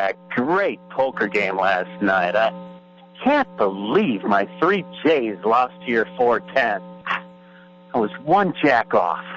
a great poker game last night. I can't believe my 3 J's lost to your 410. I was one jack off.